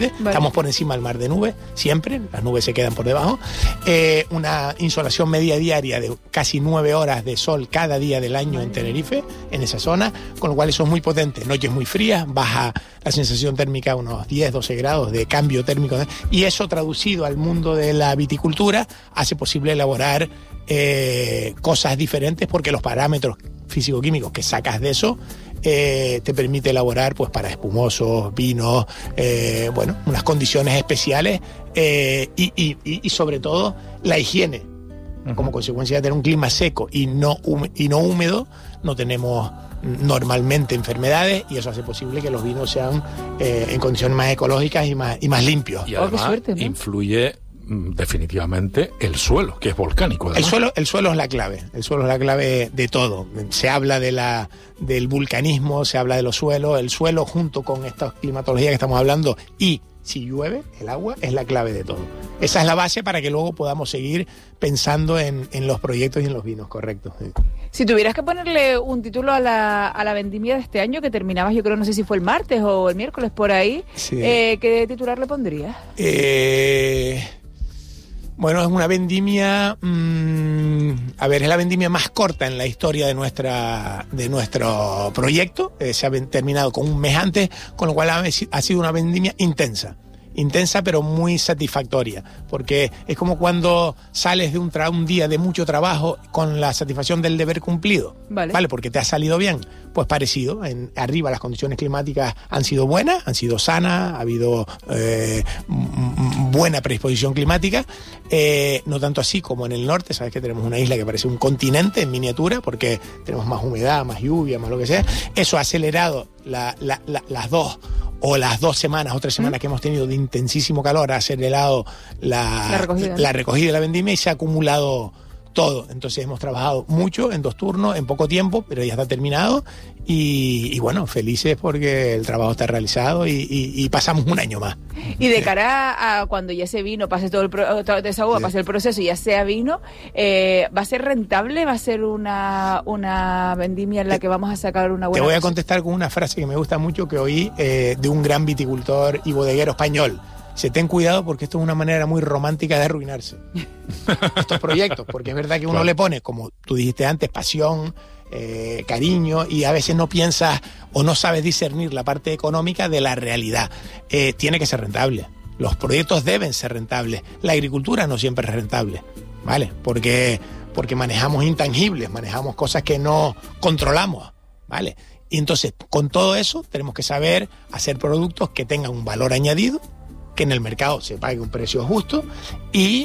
Estamos por encima del mar de nubes, siempre, las nubes se quedan por debajo. Una insolación media diaria de casi 9 horas de sol cada día del año en Tenerife, en esa zona, con lo cual eso es muy potente. Noches muy frías, baja la sensación térmica a unos 10, 12 grados de cambio térmico. Y eso, traducido al mundo de la viticultura, hace posible elaborar cosas diferentes, porque los parámetros físico-químicos que sacas de eso te permite elaborar, pues, para espumosos, vinos, unas condiciones especiales, y sobre todo la higiene. Como consecuencia de tener un clima seco y no húmedo, no tenemos normalmente enfermedades, y eso hace posible que los vinos sean en condiciones más ecológicas y más limpios. Y además, suerte, ¿no? Influye definitivamente el suelo, que es volcánico. El suelo es la clave. El suelo es la clave de todo. Se habla del vulcanismo, se habla de los suelos. El suelo, junto con esta climatología que estamos hablando, y si llueve, el agua es la clave de todo. Esa es la base para que luego podamos seguir pensando en los proyectos y en los vinos, correcto. Sí. Si tuvieras que ponerle un título a la vendimia de este año, que terminabas, yo creo, no sé si fue el martes o el miércoles por ahí, sí. ¿Qué titular le pondrías? Bueno, es una vendimia, es la vendimia más corta en la historia de nuestro proyecto. Se ha terminado con un mes antes, con lo cual ha sido una vendimia intensa, pero muy satisfactoria, porque es como cuando sales de un día de mucho trabajo con la satisfacción del deber cumplido, ¿vale? Porque te ha salido bien. Pues parecido, arriba las condiciones climáticas han sido buenas, han sido sanas, ha habido buena predisposición climática, no tanto así como en el norte. Sabes que tenemos una isla que parece un continente en miniatura, porque tenemos más humedad, más lluvia, más lo que sea. Eso ha acelerado las 2 semanas o 3 semanas que hemos tenido de intensísimo calor, ha acelerado la recogida de la vendimia, y se ha acumulado todo. Entonces hemos trabajado mucho en 2 turnos, en poco tiempo, pero ya está terminado, y bueno, felices porque el trabajo está realizado y pasamos un año más. Y de cara a cuando ya ese vino pase todo esa uva, pase el proceso y ya sea vino, ¿va a ser rentable? ¿Va a ser una vendimia en la que vamos a sacar una buena? Te voy a contestar con una frase que me gusta mucho, que oí de un gran viticultor y bodeguero español. Ten cuidado, porque esto es una manera muy romántica de arruinarse estos proyectos, porque es verdad que uno le pone, como tú dijiste antes, pasión, cariño, y a veces no piensas o no sabes discernir la parte económica de la realidad. Tiene que ser rentable, los proyectos deben ser rentables. La agricultura no siempre es rentable, ¿vale? Porque manejamos intangibles, manejamos cosas que no controlamos, ¿vale? Y entonces, con todo eso, tenemos que saber hacer productos que tengan un valor añadido, que en el mercado se pague un precio justo, y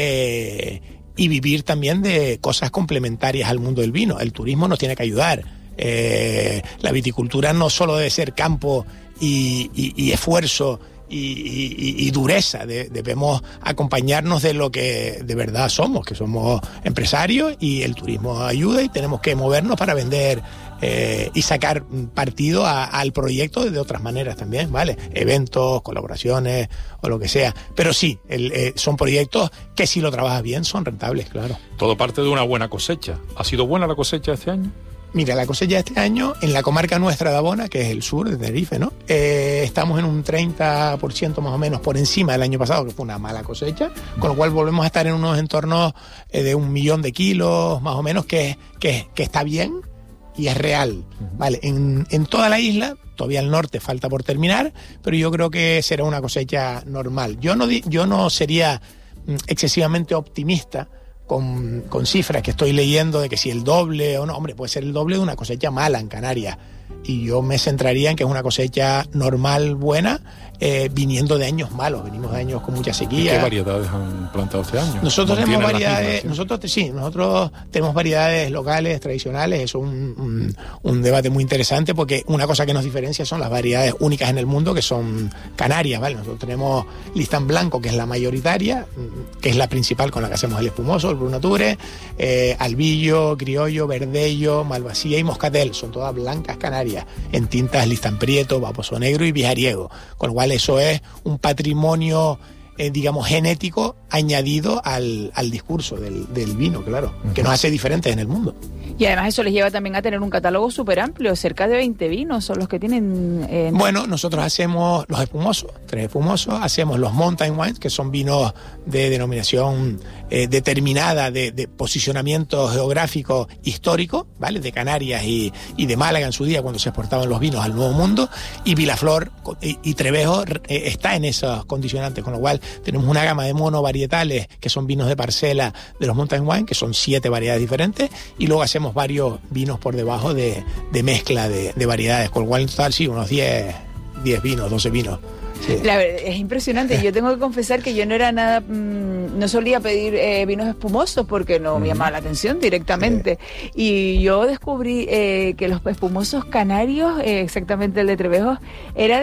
vivir también de cosas complementarias al mundo del vino. El turismo nos tiene que ayudar. La viticultura no solo debe ser campo y esfuerzo y dureza. Debemos acompañarnos de lo que de verdad somos, que somos empresarios, y el turismo ayuda, y tenemos que movernos para vender y sacar partido al proyecto de otras maneras también, ¿vale? Eventos, colaboraciones o lo que sea. Pero sí, son proyectos que, si lo trabajas bien, son rentables, claro. Todo parte de una buena cosecha. ¿Ha sido buena la cosecha este año? Mira, la cosecha de este año, en la comarca nuestra de Abona, que es el sur de Tenerife, ¿no? Estamos en un 30% más o menos por encima del año pasado, que fue una mala cosecha, con lo cual volvemos a estar en unos entornos de 1 millón de kilos, más o menos, que está bien y es real, ¿vale? En toda la isla, todavía el norte falta por terminar, pero yo creo que será una cosecha normal. Yo no sería excesivamente optimista con cifras que estoy leyendo de que si el doble o no. Hombre, puede ser el doble de una cosecha mala en Canarias, y yo me centraría en que es una cosecha normal, buena, viniendo de años malos. Venimos de años con mucha sequía. ¿Qué variedades han plantado este año? Nosotros tenemos variedades, nosotros tenemos variedades locales, tradicionales. Eso es un debate muy interesante, porque una cosa que nos diferencia son las variedades únicas en el mundo, que son canarias, ¿vale? Nosotros tenemos Listán Blanco, que es la mayoritaria, que es la principal con la que hacemos el espumoso, el Brut Nature, Albillo, Criollo, Verdello, Malvasía y Moscatel. Son todas blancas canarias, en tintas Listán Prieto, Baposo Negro y Vijariego, con lo cual eso es un patrimonio digamos, genético añadido al discurso del vino, claro, que nos hace diferentes en el mundo. Y además eso les lleva también a tener un catálogo súper amplio, cerca de 20 vinos son los que tienen... Bueno, nosotros hacemos los espumosos, 3 espumosos, hacemos los mountain wines, que son vinos de denominación determinada, de posicionamiento geográfico histórico, ¿vale? De Canarias y de Málaga en su día, cuando se exportaban los vinos al Nuevo Mundo, y Vilaflor y Trevejo está en esos condicionantes, con lo cual tenemos una gama de monovarietales, que son vinos de parcela de los mountain wines, que son 7 variedades diferentes, y luego hacemos varios vinos por debajo de mezcla de variedades, con lo cual en total sí, unos 10 vinos, 12 vinos. Sí. La verdad, es impresionante. Yo tengo que confesar que yo no era nada, no solía pedir vinos espumosos porque no me llamaba la atención directamente. Sí. Y yo descubrí que los espumosos canarios, exactamente el de Trevejo, era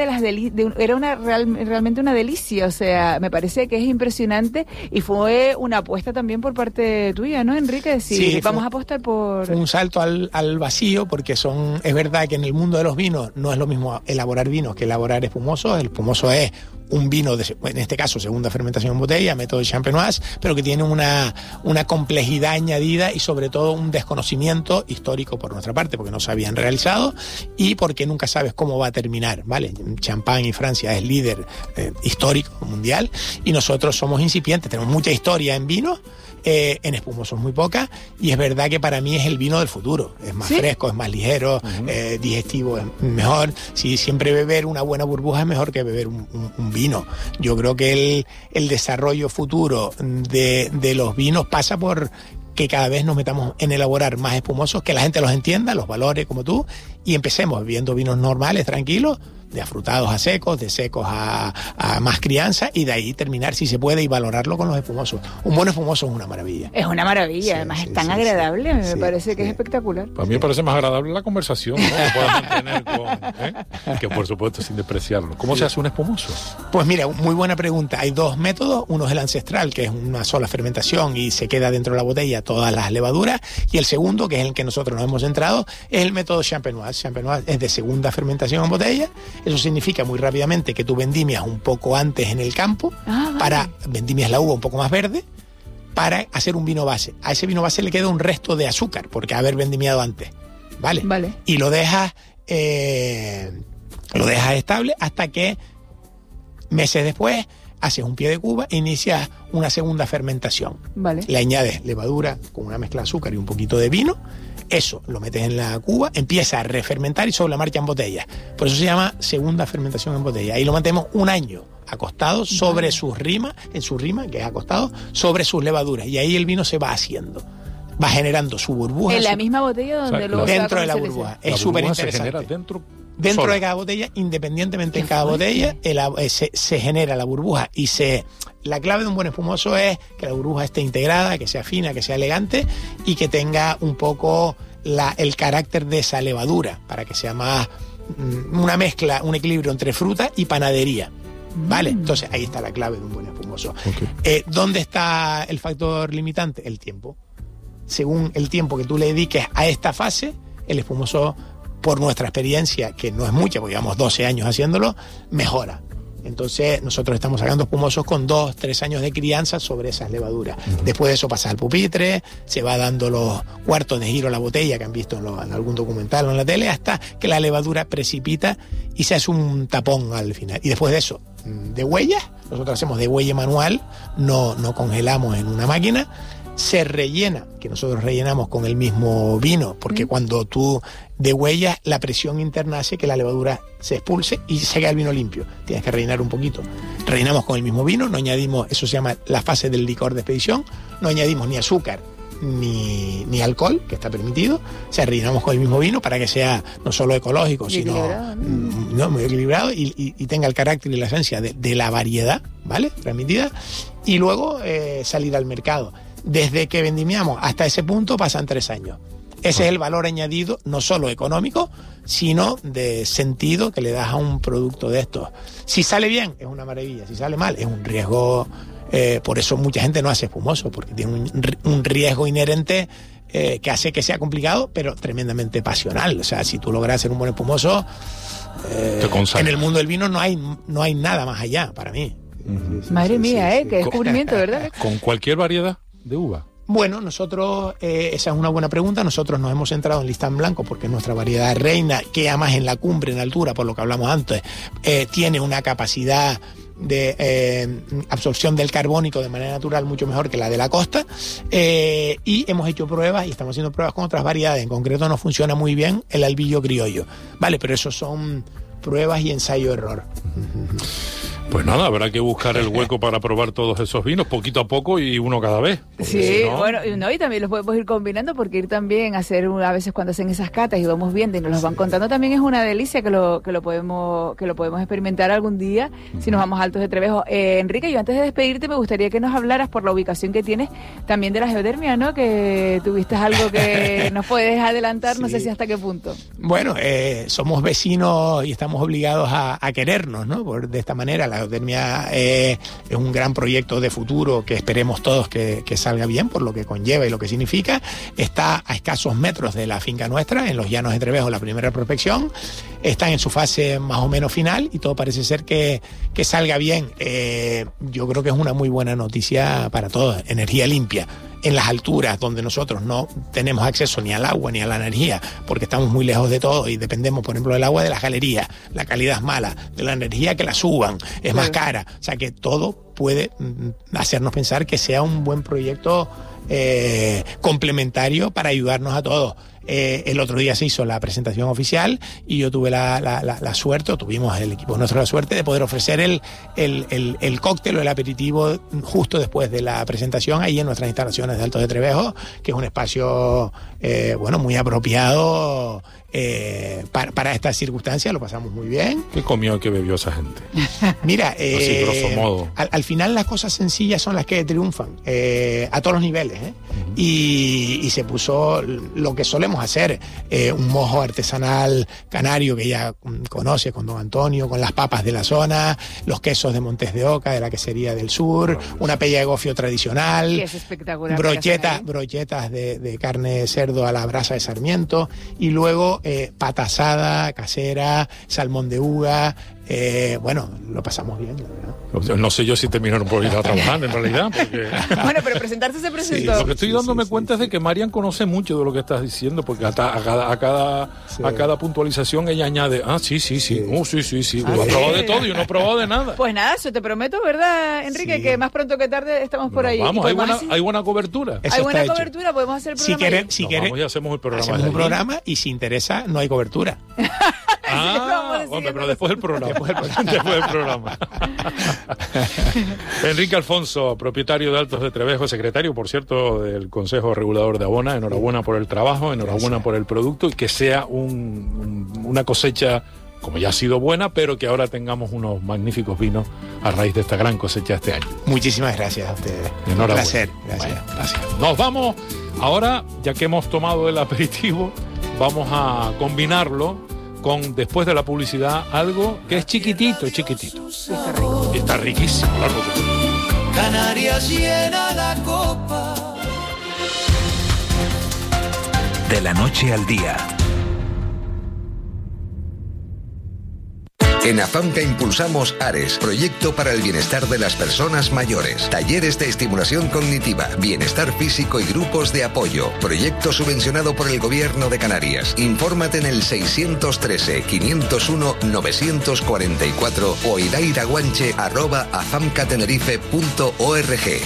realmente una delicia. O sea, me parece que es impresionante y fue una apuesta también por parte tuya, ¿no, Enrique? Sí, vamos a apostar por... Fue un salto al vacío, porque es verdad que en el mundo de los vinos no es lo mismo elaborar vinos que elaborar espumosos. El espumoso es un vino, en este caso segunda fermentación en botella, método Champenoise, pero que tiene una complejidad añadida y sobre todo un desconocimiento histórico por nuestra parte, porque no se habían realizado y porque nunca sabes cómo va a terminar, ¿vale? Champagne y Francia es líder histórico mundial y nosotros somos incipientes, tenemos mucha historia en vino, en espumosos muy poca, y es verdad que para mí es el vino del futuro, es más fresco, es más ligero, digestivo, es mejor. Si siempre beber una buena burbuja es mejor que beber un vino. Yo creo que el desarrollo futuro de los vinos pasa por que cada vez nos metamos en elaborar más espumosos, que la gente los entienda, los valore como tú, y empecemos bebiendo vinos normales, tranquilos, de afrutados a secos, de secos a más crianza, y de ahí terminar, si se puede, y valorarlo con los espumosos. Un buen espumoso es una maravilla. Es una maravilla, además es tan agradable, me parece que es espectacular. Para mí me parece más agradable la conversación, ¿no? Que puedas mantener que por supuesto sin despreciarlo. ¿Cómo se hace un espumoso? Pues mira, muy buena pregunta. Hay 2 métodos, uno es el ancestral, que es una sola fermentación y se queda dentro de la botella todas las levaduras, y el segundo, que es el que nosotros nos hemos centrado, es el método Champenoise. Champenoise es de segunda fermentación en botella. Eso significa muy rápidamente que tú vendimias un poco antes en el campo, vendimias la uva un poco más verde, para hacer un vino base. A ese vino base le queda un resto de azúcar, porque haber vendimiado antes, ¿vale? Y lo dejas estable hasta que meses después haces un pie de cuba e inicias una segunda fermentación. Le añades levadura con una mezcla de azúcar y un poquito de vino. Eso lo metes en la cuba, empieza a refermentar y sobre la marcha en botella. Por eso se llama segunda fermentación en botella. Ahí lo mantenemos un año acostado sobre sus rimas, en su rima, que es acostado, sobre sus levaduras. Y ahí el vino se va haciendo, va generando su burbuja. En la misma botella donde lo dentro de la burbuja. Es súper interesante. Dentro de cada botella, independientemente en cada botella, se genera la burbuja y la clave de un buen espumoso es que la burbuja esté integrada, que sea fina, que sea elegante y que tenga un poco el carácter de esa levadura, para que sea más una mezcla, un equilibrio entre fruta y panadería. ¿Vale? Entonces ahí está la clave de un buen espumoso. ¿Dónde está el factor limitante? El tiempo. Según el tiempo que tú le dediques a esta fase, el espumoso, por nuestra experiencia, que no es mucha, porque llevamos 12 años haciéndolo, mejora. Entonces nosotros estamos sacando espumosos con 2-3 años de crianza sobre esas levaduras. Después de eso pasa al pupitre, se va dando los cuartos de giro a la botella, que han visto en algún documental o en la tele, hasta que la levadura precipita y se hace un tapón al final. Y después de eso, de huellas, nosotros hacemos de huella manual, no congelamos en una máquina. Se rellena, que nosotros rellenamos con el mismo vino, porque cuando tú degüellas, la presión interna hace que la levadura se expulse y se queda el vino limpio. Tienes que rellenar un poquito. Rellenamos con el mismo vino, no añadimos, eso se llama la fase del licor de expedición, no añadimos ni azúcar ni alcohol, que está permitido. O sea, rellenamos con el mismo vino para que sea no solo ecológico, sino muy equilibrado y tenga el carácter y la esencia de la variedad, ¿vale? Transmitida. Y luego salir al mercado. Desde que vendimiamos hasta ese punto pasan 3 años. Ese es el valor añadido, no solo económico, sino de sentido que le das a un producto de estos. Si sale bien, es una maravilla. Si sale mal, es un riesgo. Por eso mucha gente no hace espumoso, porque tiene un riesgo inherente que hace que sea complicado, pero tremendamente pasional. O sea, si tú logras hacer un buen espumoso, en el mundo del vino no hay nada más allá, para mí. Madre mía, qué descubrimiento, ¿verdad? ¿Con cualquier variedad de uva? Bueno, nosotros, esa es una buena pregunta, nosotros nos hemos centrado en listán blanco porque es nuestra variedad reina, que además en la cumbre, en altura, por lo que hablamos antes, tiene una capacidad de absorción del carbónico de manera natural mucho mejor que la de la costa, y hemos hecho pruebas y estamos haciendo pruebas con otras variedades. En concreto nos funciona muy bien el albillo criollo, ¿vale? Pero eso son pruebas y ensayo-error. Pues nada, habrá que buscar el hueco para probar todos esos vinos poquito a poco y uno cada vez. Sí, si no... bueno, y también los podemos ir combinando porque ir también a hacer a veces cuando hacen esas catas y vamos viendo y nos los van contando también es una delicia que lo podemos experimentar algún día si nos vamos a Altos de Trevejo. Enrique, yo antes de despedirte me gustaría que nos hablaras por la ubicación que tienes también de la geotermia, ¿no? Que tuviste algo que nos puedes adelantar, sí. No sé si hasta qué punto. Bueno, somos vecinos y estamos obligados a querernos, ¿no? De esta manera la geotermia es un gran proyecto de futuro que esperemos todos que salga bien por lo que conlleva y lo que significa. Está a escasos metros de la finca nuestra, en los Llanos de Trevejo, la primera prospección. Están en su fase más o menos final y todo parece ser que salga bien. Yo creo que es una muy buena noticia para todos. Energía limpia. En las alturas donde nosotros no tenemos acceso ni al agua ni a la energía, porque estamos muy lejos de todo y dependemos, por ejemplo, del agua de las galerías, la calidad es mala, de la energía que la suban, es más cara. O sea que todo puede hacernos pensar que sea un buen proyecto complementario para ayudarnos a todos. El otro día se hizo la presentación oficial y yo tuve la suerte, o tuvimos el equipo nuestro la suerte de poder ofrecer el cóctel o el aperitivo justo después de la presentación ahí en nuestras instalaciones de Altos de Trevejo, que es un espacio muy apropiado para estas circunstancias. Lo pasamos muy bien. ¿Qué comió y qué bebió esa gente? Mira, así, grosso modo. Al final las cosas sencillas son las que triunfan a todos los niveles, uh-huh. y se puso lo que solemos hacer, un mojo artesanal canario que ya conoce con don Antonio, con las papas de la zona, los quesos de Montes de Oca, de la quesería del sur, una pella de gofio tradicional, que es espectacular, brochetas de carne de cerdo a la brasa de Sarmiento, y luego pata asada, casera, salmón de uva. Lo pasamos bien, la verdad. No sé yo si terminaron por ir a trabajar, en realidad. Porque... Bueno, pero presentarse se presentó. Sí, lo que estoy dándome cuenta es de que Marian conoce mucho de lo que estás diciendo, porque a cada puntualización ella añade, sí. Sí. Tú has probado de todo y yo no he probado de nada. Pues nada, eso te prometo, ¿verdad, Enrique? Sí. Que más pronto que tarde estamos por ahí. Vamos, hay buena cobertura. Hay buena cobertura, podemos hacer el programa. Si quieres, vamos y hacemos el programa. Hacemos un programa y si interesa, no hay cobertura. Hombre, pero después del programa. Después del programa. Enrique Alfonso, propietario de Altos de Trevejo, secretario, por cierto, del Consejo Regulador de Abona. Enhorabuena por el trabajo, enhorabuena por el producto y que sea una cosecha, como ya ha sido buena, pero que ahora tengamos unos magníficos vinos a raíz de esta gran cosecha este año. Muchísimas gracias a ustedes. Enhorabuena. Un placer. Gracias. Bueno, gracias. Nos vamos. Ahora, ya que hemos tomado el aperitivo, vamos a combinarlo con, después de la publicidad, algo que es chiquitito. Está riquísimo, claro que sí. Canarias llena la copa. De la noche al día. En AFAMCA impulsamos ARES, proyecto para el bienestar de las personas mayores. Talleres de estimulación cognitiva, bienestar físico y grupos de apoyo. Proyecto subvencionado por el Gobierno de Canarias. Infórmate en el 613-501-944 o idairaguanche@afamcatenerife.org.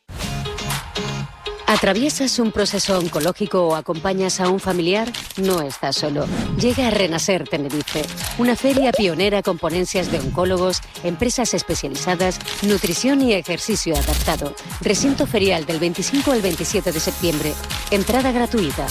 ¿Atraviesas un proceso oncológico o acompañas a un familiar? No estás solo. Llega a Renacer Tenerife, una feria pionera con ponencias de oncólogos, empresas especializadas, nutrición y ejercicio adaptado. Recinto ferial del 25 al 27 de septiembre. Entrada gratuita.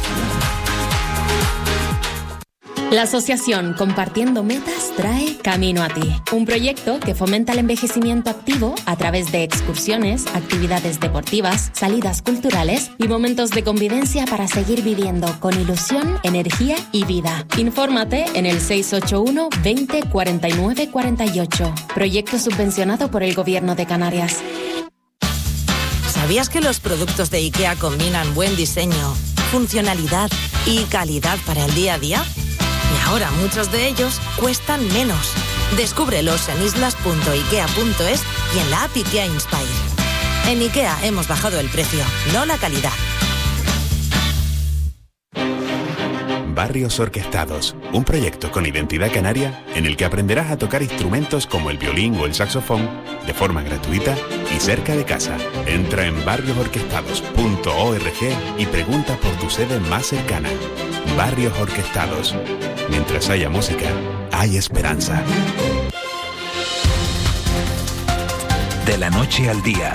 La asociación Compartiendo Metas trae Camino a Ti, un proyecto que fomenta el envejecimiento activo a través de excursiones, actividades deportivas, salidas culturales y momentos de convivencia para seguir viviendo con ilusión, energía y vida. Infórmate en el 681 20 49 48. Proyecto subvencionado por el Gobierno de Canarias. ¿Sabías que los productos de IKEA combinan buen diseño, funcionalidad y calidad para el día a día? Y ahora muchos de ellos cuestan menos. Descúbrelos en islas.ikea.es y en la app IKEA Inspire. En IKEA hemos bajado el precio, no la calidad. Barrios Orquestados, un proyecto con identidad canaria en el que aprenderás a tocar instrumentos como el violín o el saxofón de forma gratuita y cerca de casa. Entra en barriosorquestados.org y pregunta por tu sede más cercana. Barrios Orquestados. Mientras haya música, hay esperanza. De la noche al día.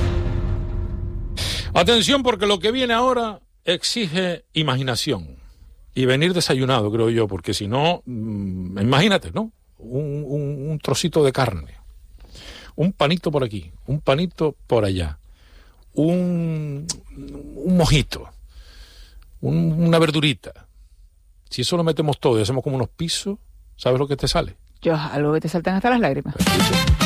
Atención, porque lo que viene ahora exige imaginación. Y venir desayunado, creo yo, porque si no, imagínate, ¿no? Un trocito de carne, un panito por aquí, un panito por allá, un mojito, una verdurita. Si eso lo metemos todo y hacemos como unos pisos, ¿sabes lo que te sale? Algo que te saltan hasta las lágrimas.